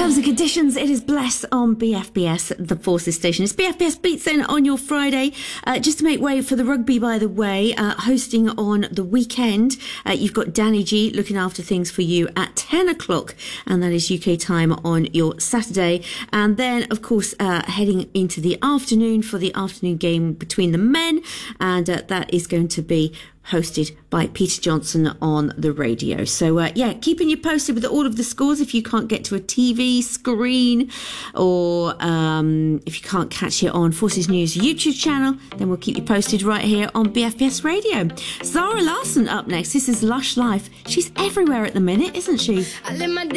Terms and conditions, it is Bless on BFBS, the Forces station. It's BFBS Beats then on your Friday. Just to make way for the rugby, by the way, hosting on the weekend. You've got Danny G looking after things for you at 10 o'clock, and that is UK time on your Saturday. And then, of course, heading into the afternoon for the afternoon game between the men, and that is going to be hosted by Peter Johnson on the radio. So, keeping you posted with all of the scores. If you can't get to a TV screen or if you can't catch it on Forces News YouTube channel, then we'll keep you posted right here on BFBS Radio. Zara Larsson up next. This is Lush Life. She's everywhere at the minute, isn't she?